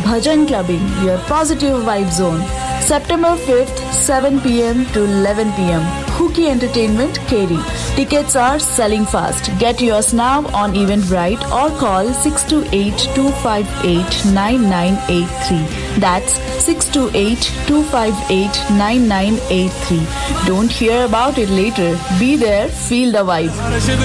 Bhajan Clubbing, your positive vibe zone. September 5th, 7 p.m. to 11 p.m. Hooky Entertainment, Keri. Tickets are selling fast. Get yours now on Eventbrite or call 628-258-9983. That's 628-258-9983. Don't hear about it later. Be there, feel the vibe.